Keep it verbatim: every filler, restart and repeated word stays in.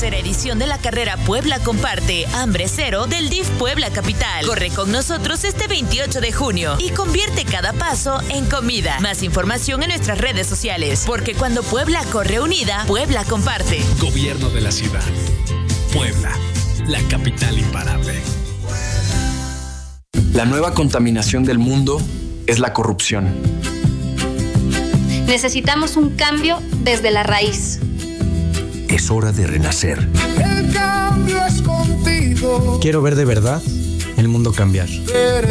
tercera edición de la carrera Puebla Comparte, Hambre Cero del D I F Puebla Capital. Corre con nosotros este veintiocho de junio y convierte cada paso en comida. Más información en nuestras redes sociales, porque cuando Puebla corre unida, Puebla comparte. Gobierno de la ciudad. Puebla, la capital imparable. La nueva contaminación del mundo es la corrupción. Necesitamos un cambio desde la raíz. Es hora de renacer. El cambio es contigo. Quiero ver de verdad el mundo cambiar.